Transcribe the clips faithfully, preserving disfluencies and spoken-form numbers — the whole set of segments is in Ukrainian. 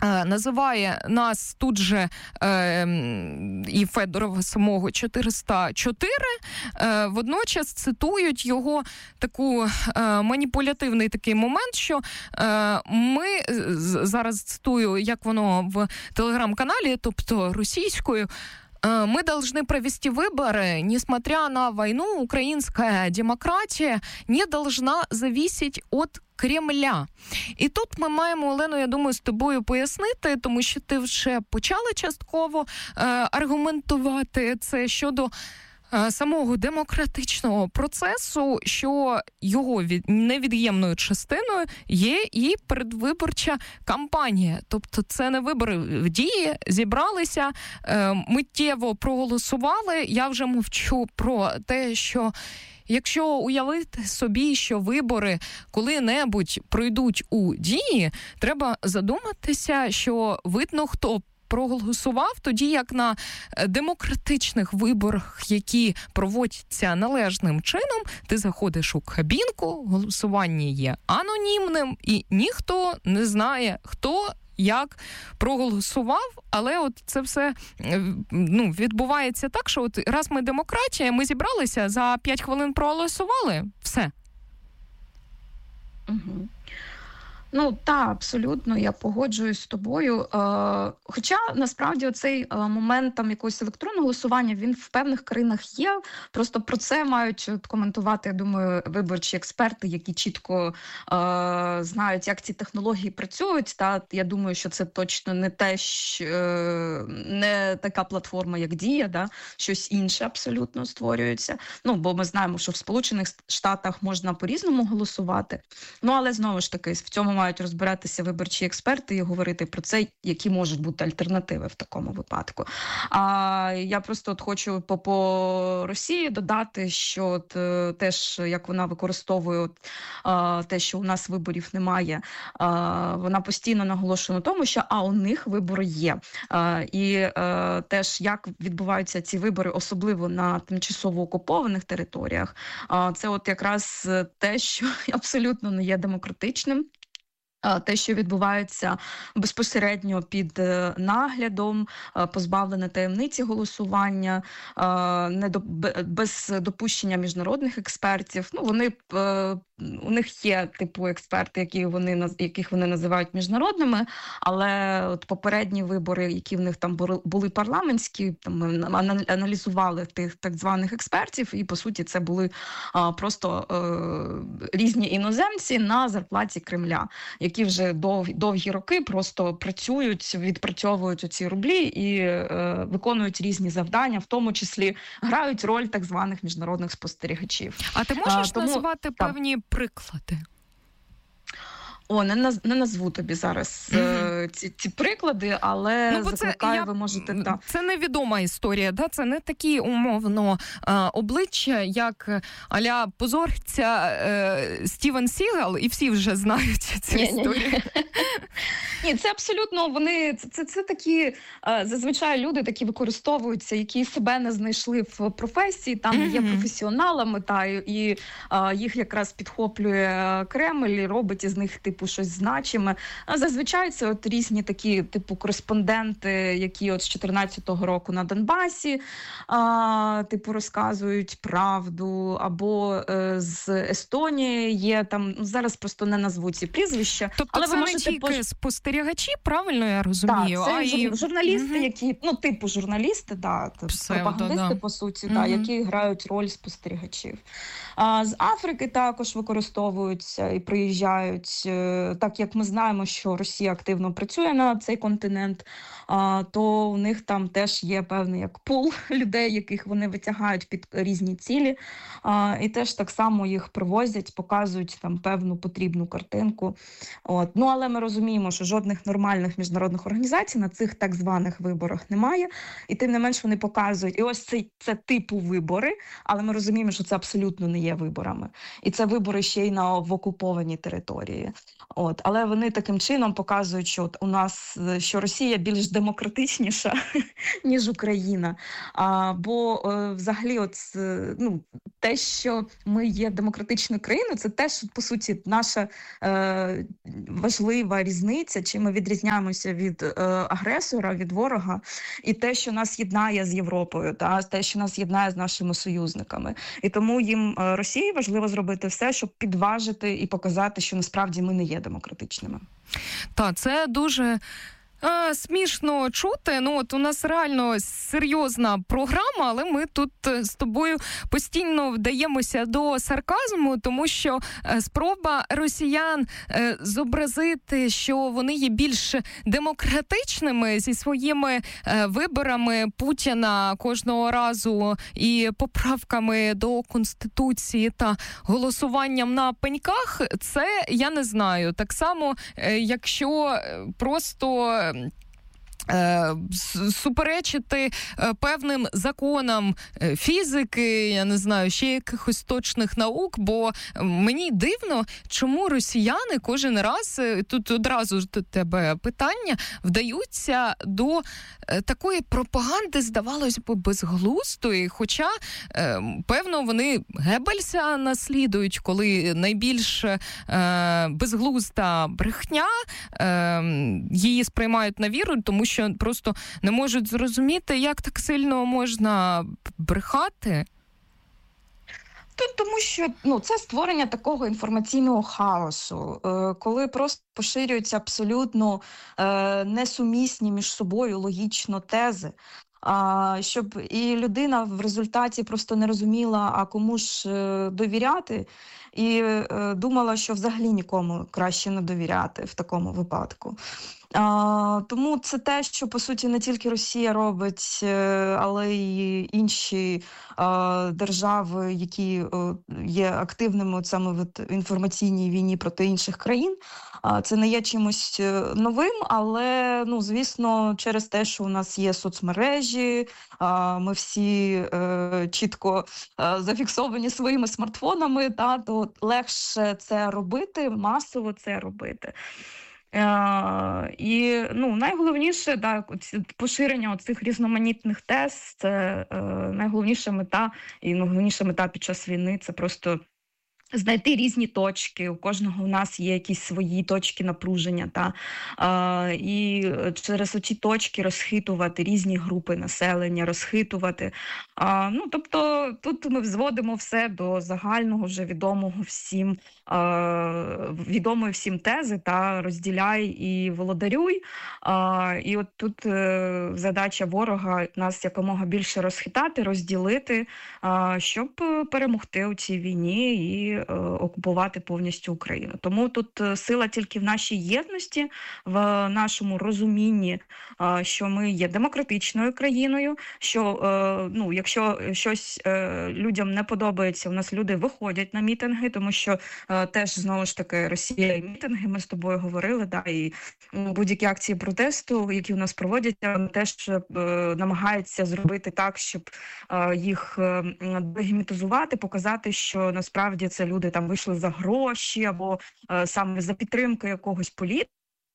називає нас тут же е, і Федорова самого чотириста чотири, е, водночас цитують його таку е, маніпулятивний такий момент, що е, ми, зараз цитую, як воно в телеграм-каналі, тобто російською, мы должны провести выборы, несмотря на войну, украинская демократия не должна зависеть от Кремля. І тут ми маємо, Олено, я думаю, з тобою пояснити, тому що ти вже почала частково е, аргументувати це щодо е, самого демократичного процесу, що його від, невід'ємною частиною є і передвиборча кампанія. Тобто це не вибори в дії, зібралися, е, миттєво проголосували. Я вже мовчу про те, що якщо уявити собі, що вибори коли-небудь пройдуть у дії, треба задуматися, що видно, хто проголосував, тоді як на демократичних виборах, які проводяться належним чином, ти заходиш у кабінку, голосування є анонімним, і ніхто не знає, хто як проголосував, але от це все ну, відбувається так, що от раз ми демократія, ми зібралися, за п'ять хвилин проголосували, все. Угу. Ну, так, абсолютно, я погоджуюсь з тобою. Е, хоча, насправді, оцей е, момент там якогось електронного голосування, він в певних країнах є. Просто про це мають от, коментувати, я думаю, виборчі експерти, які чітко е, знають, як ці технології працюють. Та я думаю, що це точно не те, що, е, не така платформа, як Дія, да? Щось інше абсолютно створюється. Ну, бо ми знаємо, що в Сполучених Штатах можна по-різному голосувати. Ну, але, знову ж таки, в цьому мають розбиратися виборчі експерти і говорити про це, які можуть бути альтернативи в такому випадку. А я просто от хочу по, по Росії додати, що от, е, теж, як вона використовує от, е, те, що у нас виборів немає, е, вона постійно наголошує на тому, що а у них вибори є. Е, і е, теж, як відбуваються ці вибори, особливо на тимчасово окупованих територіях, е, це от якраз те, що абсолютно не є демократичним. Те, що відбувається безпосередньо під наглядом, позбавлене таємниці голосування, без допущення міжнародних експертів. Ну, вони, у них є типу експерти, які вони, яких вони називають міжнародними, але от попередні вибори, які в них там були парламентські, там ми аналізували тих так званих експертів, і по суті це були просто різні іноземці на зарплаті Кремля, які вже довгі, довгі роки просто працюють, відпрацьовують оці рублі і е, виконують різні завдання, в тому числі грають роль так званих міжнародних спостерігачів. А ти можеш а, тому, назвати так. певні приклади? О, не, наз, не назву тобі зараз mm-hmm. ці, ці приклади, але ну, закликаю, я, ви можете... Да. Це невідома історія, да? Це не такі, умовно, а, обличчя, як а-ля позорця е, Стівен Сігал, і всі вже знають цю ні, історію. Ні, ні. Ні, це абсолютно, вони, це, це, це такі, зазвичай люди такі використовуються, які себе не знайшли в професії, там mm-hmm. є професіоналами, та, і а, їх якраз підхоплює Кремль і робить із них, типу, щось значиме. А зазвичай це от різні такі, типу, кореспонденти, які от з чотирнадцятого року на Донбасі, а, типу, розказують правду, або е, з Естонії є там, зараз просто не назву ці прізвища. Тобто але це ви можете не тільки пож... спостерігачі, правильно я розумію? Так, це а жур... і... журналісти, угу. які, ну, типу журналісти, да, Псевдо, пропагандисти, да. по суті, угу. да, які грають роль спостерігачів. А з Африки також використовуються і приїжджають. Так як ми знаємо, що Росія активно працює на цей континент, то у них там теж є певний як пул людей, яких вони витягають під різні цілі, і теж так само їх привозять, показують там певну потрібну картинку. От. Ну, але ми розуміємо, що жодних нормальних міжнародних організацій на цих так званих виборах немає, і тим не менш вони показують, і ось це, це типу вибори, але ми розуміємо, що це абсолютно не є виборами. І це вибори ще й на в окупованій території. От, але вони таким чином показують, що от у нас, що Росія більш демократичніша, ніж Україна. А, бо е, взагалі от, ну, те, що ми є демократичною країною, це теж, по суті, наша е, важлива різниця, чим ми відрізняємося від е, агресора, від ворога, і те, що нас єднає з Європою, та те, що нас єднає з нашими союзниками. І тому їм е, Росії важливо зробити все, щоб підважити і показати, що насправді ми не є демократичними. Так, це дуже А, смішно чути. Ну, от у нас реально серйозна програма, але ми тут з тобою постійно вдаємося до сарказму, тому що спроба росіян зобразити, що вони є більш демократичними зі своїми виборами Путіна кожного разу і поправками до Конституції та голосуванням на пеньках, це я не знаю. Так само, якщо просто суперечити певним законам фізики, я не знаю, ще якихось точних наук, бо мені дивно, чому росіяни кожен раз, тут одразу ж до тебе питання, вдаються до такої пропаганди, здавалось би, безглуздої, хоча, певно, вони Геббельса наслідують, коли найбільш безглузда брехня, її сприймають на віру, тому що що просто не можуть зрозуміти, як так сильно можна брехати. Тут тому що ну, це створення такого інформаційного хаосу, е, коли просто поширюються абсолютно е, несумісні між собою логічно тези. А, щоб і людина в результаті просто не розуміла, а кому ж е, довіряти, і е, думала, що взагалі нікому краще не довіряти в такому випадку. А, тому це те, що, по суті, не тільки Росія робить, але й інші а, держави, які а, є активними саме в інформаційній війні проти інших країн. А, це не є чимось новим, але, ну, звісно, через те, що у нас є соцмережі, а, ми всі а, чітко а, зафіксовані своїми смартфонами, та, то легше це робити, масово це робити. Uh, і ну, найголовніше, да, поширення цих різноманітних тез, це uh, найголовніша мета, і найголовніша мета під час війни – це просто знайти різні точки. У кожного у нас є якісь свої точки напруження, та а, і через оці точки розхитувати різні групи населення, розхитувати. А, ну, тобто тут ми зводимо все до загального, вже відомого всім, а, відомої всім тези, та розділяй і володарюй. А, і от тут е, задача ворога нас якомога більше розхитати, розділити, а, щоб перемогти у цій війні і окупувати повністю Україну. Тому тут сила тільки в нашій єдності, в нашому розумінні, що ми є демократичною країною, що ну, якщо щось людям не подобається, у нас люди виходять на мітинги, тому що теж, знову ж таки, Росія і мітинги, ми з тобою говорили, да, і будь-які акції протесту, які у нас проводяться, теж намагаються зробити так, щоб їх легітимізувати, показати, що насправді це люди там вийшли за гроші або е, саме за підтримки якогось політика.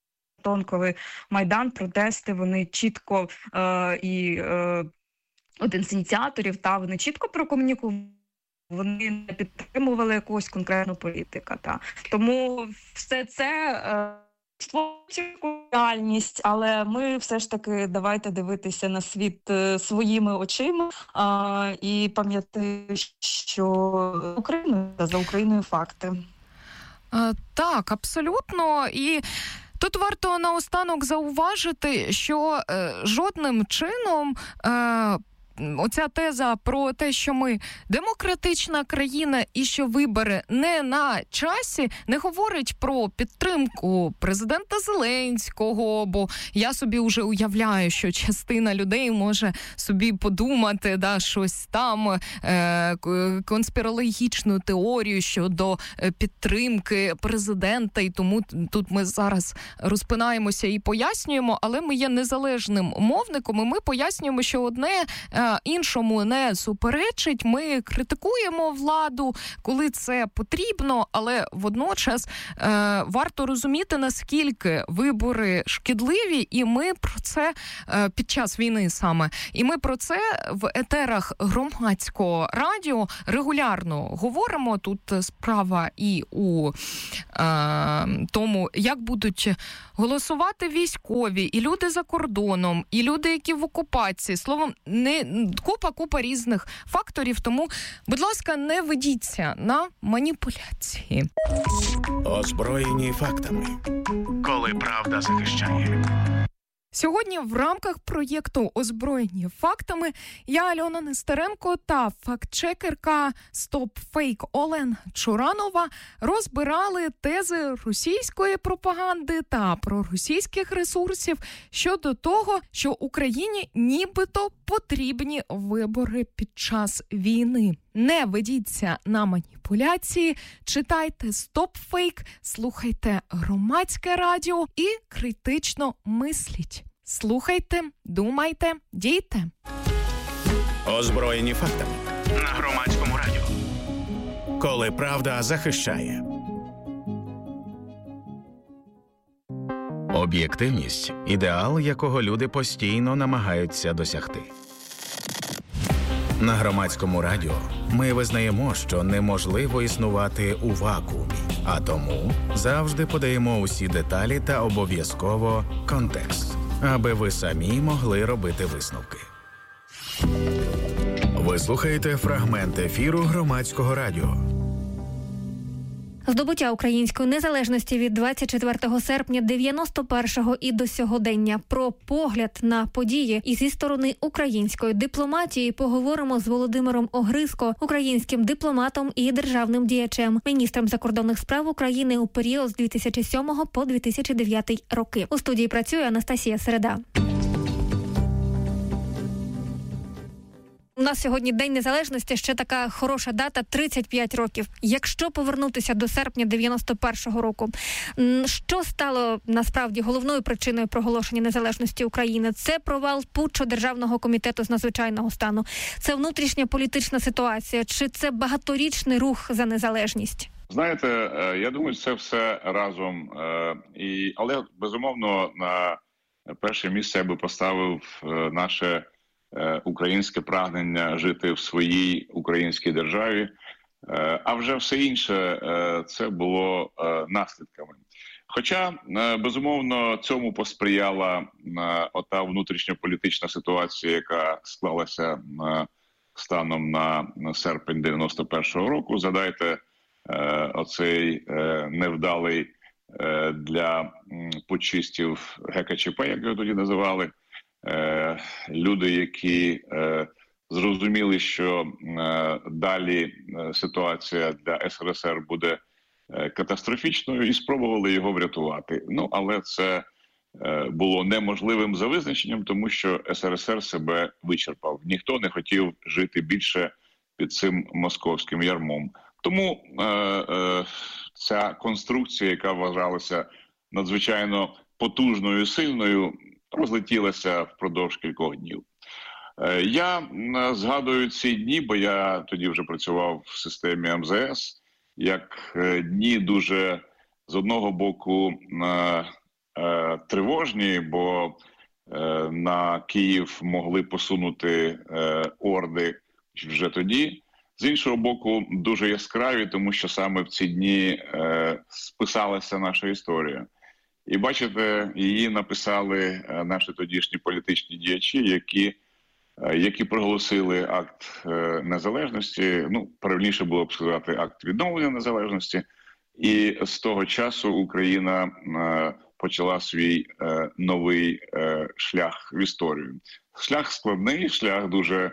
Коли Майдан, протести, вони чітко е, і е, один з ініціаторів, та вони чітко прокомунікували, вони не підтримували якогось конкретного політика. Та. Тому все це е, створює реальність, але ми все ж таки давайте дивитися на світ е, своїми очима е, і пам'ятати, що Україна, за Україною факти. А, так, абсолютно. І тут варто наостанок зауважити, що е, жодним чином е, оця теза про те, що ми демократична країна і що вибори не на часі, не говорить про підтримку президента Зеленського, бо я собі вже уявляю, що частина людей може собі подумати, да, щось там, е- конспірологічну теорію щодо підтримки президента, і тому тут ми зараз розпинаємося і пояснюємо, але ми є незалежним мовником, і ми пояснюємо, що одне е- е, іншому не суперечить. Ми критикуємо владу, коли це потрібно, але водночас е, варто розуміти, наскільки вибори шкідливі, і ми про це е, під час війни саме, і ми про це в етерах громадського радіо регулярно говоримо. Тут справа і у е, тому, як будуть голосувати військові, і люди за кордоном, і люди, які в окупації. Словом, не купа-купа різних факторів, тому, будь ласка, не ведіться на маніпуляції. Озброєні фактами. Коли правда захищає. Сьогодні в рамках проєкту «Озброєні фактами» я, Альона Нестеренко, та фактчекерка «Стоп Фейк» Олена Чуранова розбирали тези російської пропаганди та проросійських ресурсів щодо того, що Україні нібито потрібні вибори під час війни. Не ведіться на маніпуляції, читайте «Стоп Фейк», слухайте громадське радіо і критично мисліть. Слухайте, думайте, дійте. Озброєні фактами на громадському радіо. Коли правда захищає. Об'єктивність – ідеал, якого люди постійно намагаються досягти. На громадському радіо ми визнаємо, що неможливо існувати у вакуумі, а тому завжди подаємо усі деталі та обов'язково контекст, аби ви самі могли робити висновки. Ви слухаєте фрагмент ефіру громадського радіо. Здобуття української незалежності від двадцять четвертого серпня дев'яносто першого і до сьогодення. Про погляд на події і зі сторони української дипломатії поговоримо з Володимиром Огризко, українським дипломатом і державним діячем, міністром закордонних справ України у період з дві тисячі сьомого по дві тисячі дев'ятий роки. У студії працює Анастасія Середа. У нас сьогодні День Незалежності, ще така хороша дата – тридцять п'ять років. Якщо повернутися до серпня дев'яносто першого року, що стало насправді головною причиною проголошення незалежності України? Це провал путчу Державного комітету з надзвичайного стану? Це внутрішня політична ситуація? Чи це багаторічний рух за незалежність? Знаєте, я думаю, це все разом. І, але, безумовно, на перше місце я би поставив наше українське прагнення жити в своїй українській державі, а вже все інше це було наслідками. Хоча, безумовно, цьому посприяла ота внутрішньополітична ситуація, яка склалася станом на серпень дев'яносто першого року. Згадайте оцей невдалий для путчистів ге ка че пе, як його тоді називали, люди, які е, зрозуміли, що е, далі ситуація для ес ер ес ер буде е, катастрофічною, і спробували його врятувати. Ну, але це е, було неможливим за визначенням, тому що ес ер ес ер себе вичерпав. Ніхто не хотів жити більше під цим московським ярмом. Тому е, е, ця конструкція, яка вважалася надзвичайно потужною і сильною, розлетілася впродовж кількох днів. Я згадую ці дні, бо я тоді вже працював в системі ем зе ес, як дні дуже, з одного боку, тривожні, бо на Київ могли посунути орди вже тоді. З іншого боку, дуже яскраві, тому що саме в ці дні списалася наша історія. І бачите, її написали наші тодішні політичні діячі, які, які проголосили акт незалежності, ну, правильніше було б сказати, акт відновлення незалежності. І з того часу Україна почала свій новий шлях в історію. Шлях складний, шлях дуже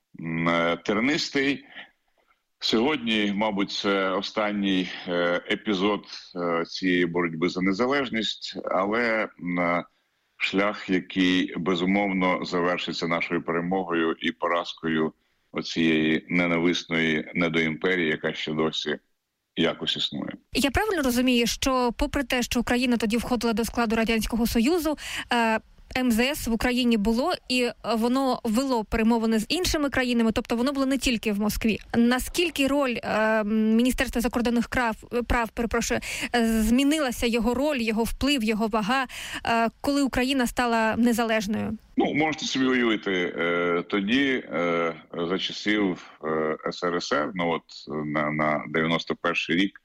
тернистий. Сьогодні, мабуть, це останній епізод цієї боротьби за незалежність, але шлях, який, безумовно, завершиться нашою перемогою і поразкою оцієї ненависної недоімперії, яка ще досі якось існує. Я правильно розумію, що попри те, що Україна тоді входила до складу Радянського Союзу, ем зе ес в Україні було, і воно вело перемовини з іншими країнами, тобто воно було не тільки в Москві. Наскільки роль е, Міністерства закордонних прав, прав, перепрошую, змінилася його роль, його вплив, його вага, е, коли Україна стала незалежною? Ну, можете собі уявити, е, тоді е, за часів е, ес ер ес ер, ну от на, на дев'яносто перший рік,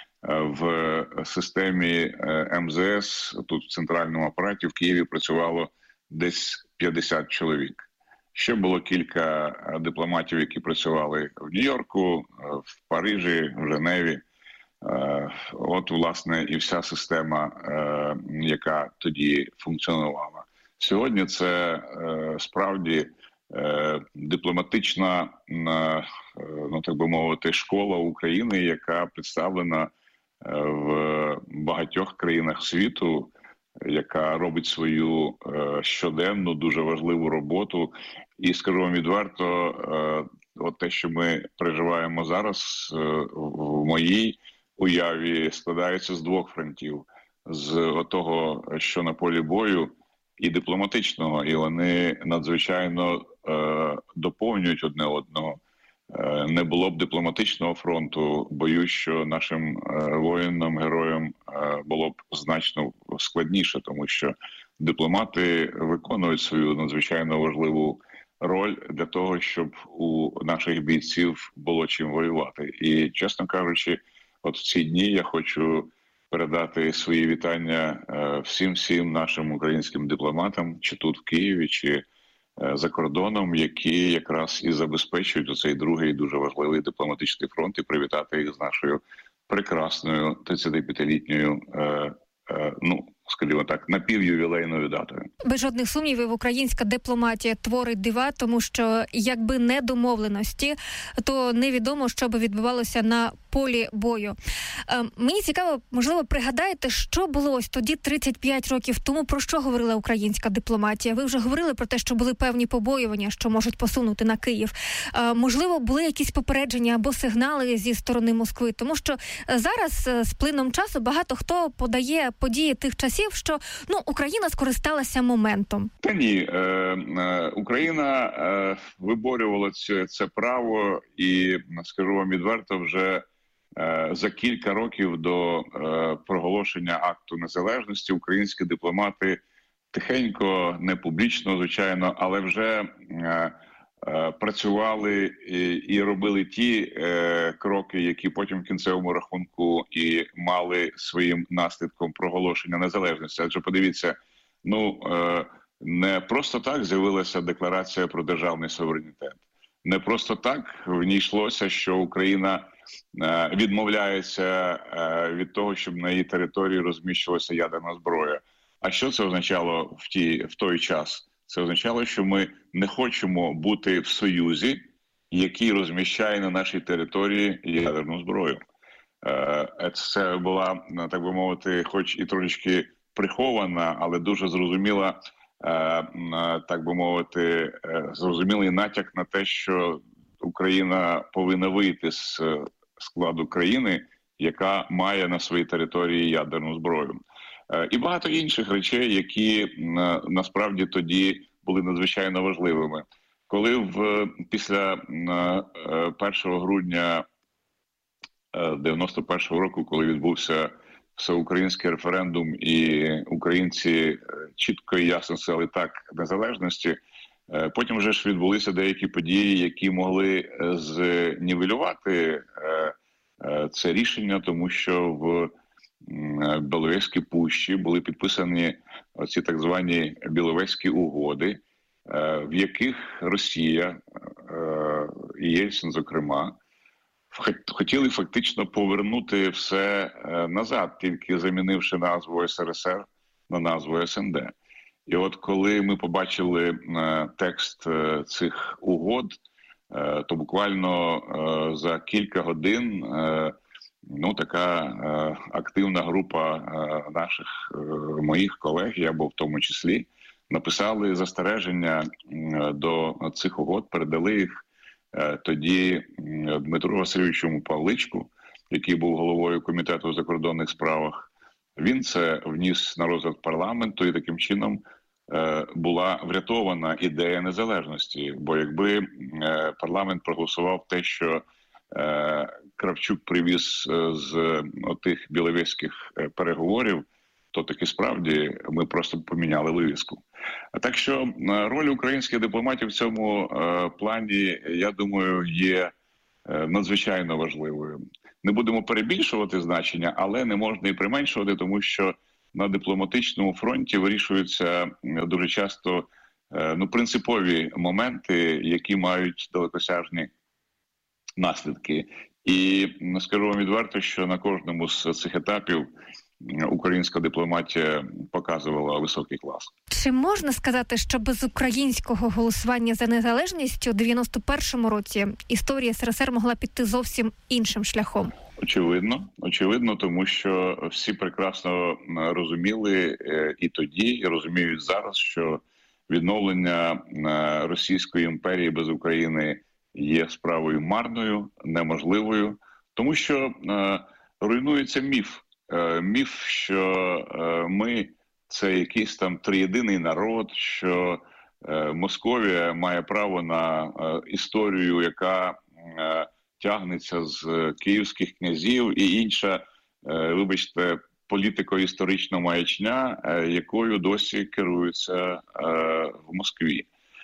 в системі ем зе ес, тут в центральному апараті в Києві працювало десь п'ятдесят чоловік. Ще було кілька дипломатів, які працювали в Нью-Йорку, в Парижі, в Женеві. От, власне, і вся система, яка тоді функціонувала. Сьогодні це справді дипломатична, ну так би мовити, школа України, яка представлена в багатьох країнах світу, яка робить свою щоденну, дуже важливу роботу. І, скажу вам відверто, от те, що ми переживаємо зараз, в моїй уяві складається з двох фронтів. З того, що на полі бою, і дипломатичного, і вони надзвичайно доповнюють одне одного. Не було б дипломатичного фронту, боюсь, що нашим воїнам, героям було б значно складніше, тому що дипломати виконують свою надзвичайно важливу роль для того, щоб у наших бійців було чим воювати. І, чесно кажучи, от в ці дні я хочу передати свої вітання всім-всім нашим українським дипломатам, чи тут в Києві, чи за кордоном, які якраз і забезпечують оцей другий дуже важливий дипломатичний фронт, і привітати їх з нашою прекрасною тридцятип'ятилітньою, е, е, ну, скажімо так, напівювілейною датою. Без жодних сумнівів, українська дипломатія творить дива, тому що якби не домовленості, то невідомо, що би відбувалося на полі бою. Е, мені цікаво, можливо, пригадаєте, що було ось тоді тридцять п'ять років тому, про що говорила українська дипломатія? Ви вже говорили про те, що були певні побоювання, що можуть посунути на Київ. Е, можливо, були якісь попередження або сигнали зі сторони Москви, тому що зараз з плином часу багато хто подає події тих часів, що ну Україна скористалася моментом. Та ні, е, е, Україна е, виборювала це, це право, і скажу вам відверто, вже е, за кілька років до е, проголошення акту незалежності українські дипломати тихенько, не публічно, звичайно, але вже е, е, працювали і, і робили ті е, кроки, які потім в кінцевому рахунку і мали своїм наслідком проголошення незалежності. Адже подивіться, ну е, не просто так з'явилася декларація про державний суверенітет. Не просто так в ній йшлося, що Україна е, відмовляється е, від того, щоб на її території розміщувалася ядерна зброя. А що це означало в ті в той час? Це означало, що ми не хочемо бути в союзі, який розміщає на нашій території ядерну зброю. Це була, так би мовити, хоч і трошечки прихована, але дуже зрозуміла, так би мовити, зрозумілий натяк на те, що Україна повинна вийти з складу країни, яка має на своїй території ядерну зброю. І багато інших речей, які насправді тоді були надзвичайно важливими. Коли в після першого грудня дев'яносто першого року, коли відбувся всеукраїнський референдум, і українці чітко і ясно сказали так незалежності, потім вже ж відбулися деякі події, які могли знівелювати це рішення, тому що в Біловезькій пущі були підписані ці так звані Біловезькі угоди, в яких Росія, і Єльцин, зокрема, хотіли фактично повернути все назад, тільки замінивши назву ес ер ес ер на назву ес ен де. І от коли ми побачили текст цих угод, то буквально за кілька годин ну, така активна група наших, моїх колег, я був в тому числі, написали застереження до цих угод, передали їх тоді Дмитру Васильовичу Павличку, який був головою комітету у закордонних справах. Він це вніс на розгляд парламенту, і таким чином була врятована ідея незалежності. Бо якби парламент проголосував те, що Кравчук привіз з отих біловезьких переговорів, то таки справді ми просто поміняли вивіску. А так що роль українських дипломатів в цьому плані, я думаю, є надзвичайно важливою. Не будемо перебільшувати значення, але не можна і применшувати, тому що на дипломатичному фронті вирішуються дуже часто ну, принципові моменти, які мають далекосяжні наслідки. І скажу вам відверто, що на кожному з цих етапів українська дипломатія показувала високий клас. Чи можна сказати, що без українського голосування за незалежність у дев'яносто першому році історія ес ер ес ер могла піти зовсім іншим шляхом? Очевидно. Очевидно, тому що всі прекрасно розуміли і тоді, і розуміють зараз, що відновлення Російської імперії без України є справою марною, неможливою, тому що руйнується міф. Міф, що ми – це якийсь там триєдиний народ, що Московія має право на історію, яка тягнеться з київських князів, і інша, вибачте, політико-історична маячня, якою досі керуються в Москві.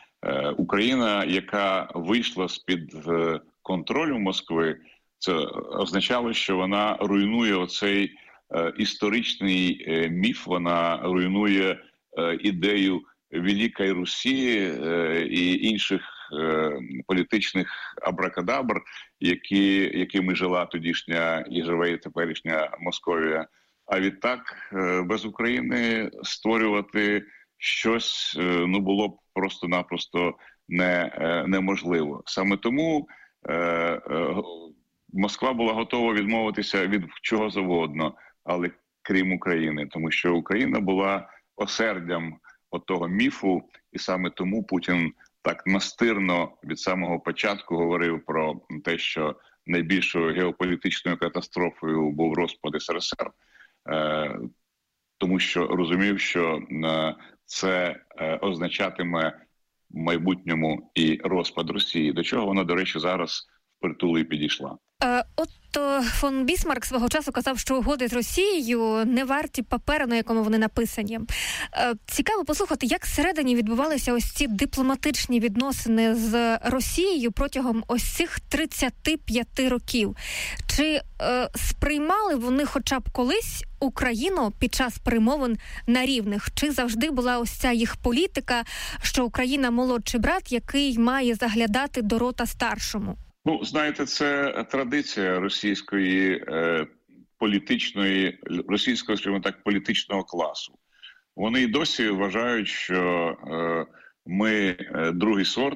Україна, яка вийшла з-під контролю Москви, це означало, що вона руйнує оцей е, історичний е, міф, вона руйнує е, ідею Великої Русі е, і інших е, політичних абракадабр, які, якими жила тодішня і живе і теперішня Московія. А відтак е, без України створювати щось е, ну, було б просто-напросто не, е, неможливо. Саме тому е, е, Москва була готова відмовитися від чого завгодно, але крім України, тому що Україна була осердям отого міфу, і саме тому Путін так настирно від самого початку говорив про те, що найбільшою геополітичною катастрофою був розпад ес ер ес ер, е, тому що розумів, що е, це е, означатиме в майбутньому і розпад Росії, до чого вона, до речі, зараз впритул і підійшла. Е, Отто фон Бісмарк свого часу казав, що угоди з Росією не варті паперу, на якому вони написані. Е, цікаво послухати, як всередині відбувалися ось ці дипломатичні відносини з Росією протягом ось цих тридцяти п'яти років. Чи е, сприймали вони хоча б колись Україну під час перемовин на рівних? Чи завжди була ось ця їх політика, що Україна молодший брат, який має заглядати до рота старшому? Ну, знаєте, це традиція російської е, політичної, російського, скажімо так, політичного класу. Вони й досі вважають, що е, ми е, другий сорт.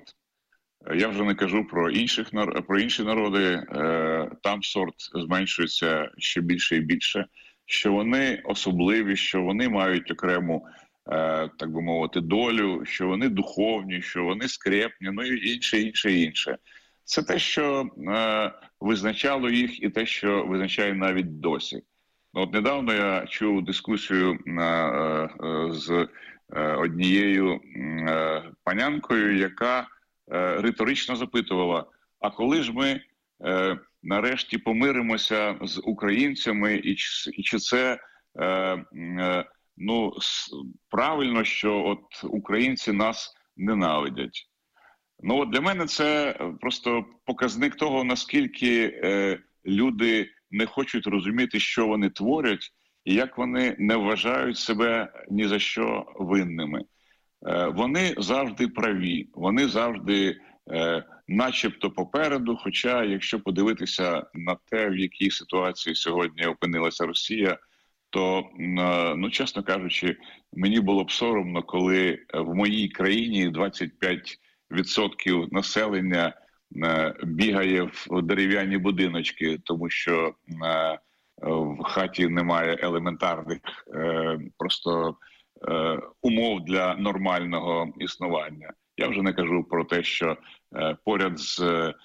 Я вже не кажу про інших про інші народи. Е, там сорт зменшується ще більше і більше. Що вони особливі, що вони мають окрему, е, так би мовити, долю, що вони духовні, що вони скрепні, ну і інше, інше, інше. Це те, що е, визначало їх, і те, що визначає навіть досі. От недавно я чув дискусію е, е, з е, однією е, панянкою, яка е, риторично запитувала, а коли ж ми е, нарешті помиримося з українцями, і чи, і чи це е, е, ну, правильно, що от українці нас ненавидять? Ну, от для мене це просто показник того, наскільки е, люди не хочуть розуміти, що вони творять, і як вони не вважають себе ні за що винними. Е, вони завжди праві, вони завжди е, начебто попереду, хоча, якщо подивитися на те, в якій ситуації сьогодні опинилася Росія, то, ну, чесно кажучи, мені було б соромно, коли в моїй країні двадцять п'ять відсотків населення е, бігає в дерев'яні будиночки, тому що е, в хаті немає елементарних е, просто е, умов для нормального існування. Я вже не кажу про те, що е, поряд з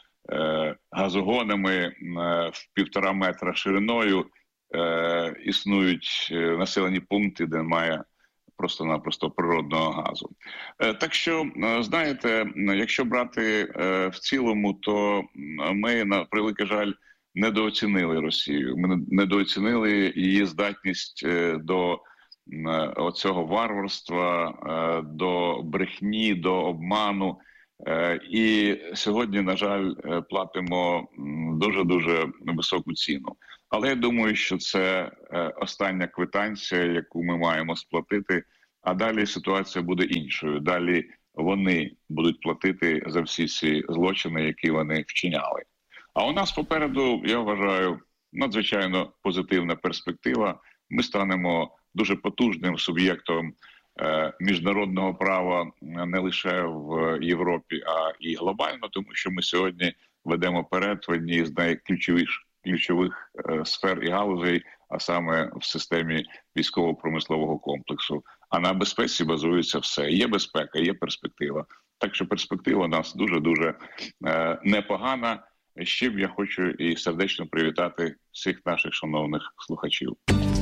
е, газогонами е, в півтора метра шириною е, існують населені пункти, де немає просто-напросто природного газу. Так що, знаєте, якщо брати в цілому, то ми, на превеликий жаль, недооцінили Росію. Ми недооцінили її здатність до оцього варварства, до брехні, до обману. І сьогодні, на жаль, платимо дуже-дуже високу ціну. Але я думаю, що це остання квитанція, яку ми маємо сплатити, а далі ситуація буде іншою. Далі вони будуть платити за всі ці злочини, які вони вчиняли. А у нас попереду, я вважаю, надзвичайно позитивна перспектива. Ми станемо дуже потужним суб'єктом міжнародного права не лише в Європі, а і глобально, тому що ми сьогодні ведемо перед в одній з найключовіших ключових сфер і галузей, а саме в системі військово-промислового комплексу. А на безпеці базується все. Є безпека, є перспектива. Так що перспектива у нас дуже-дуже е, непогана. З чим я хочу і сердечно привітати всіх наших шановних слухачів.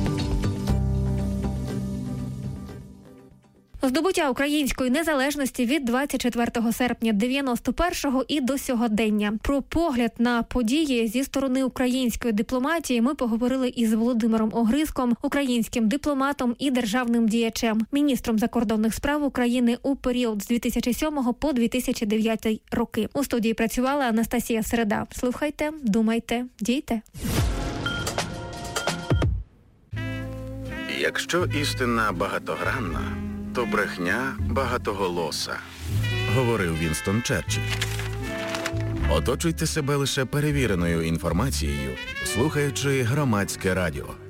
Здобуття української незалежності від двадцять четвертого серпня дев'яносто першого і до сьогодення. Про погляд на події зі сторони української дипломатії ми поговорили із Володимиром Огризком, українським дипломатом і державним діячем, міністром закордонних справ України у період з дві тисячі сьомого по дві тисячі дев'ятий роки. У студії працювала Анастасія Середа. Слухайте, думайте, дійте. Якщо істина багатогранна, то брехня багатоголоса, говорив Вінстон Черчилль. Оточуйте себе лише перевіреною інформацією, слухаючи Громадське радіо.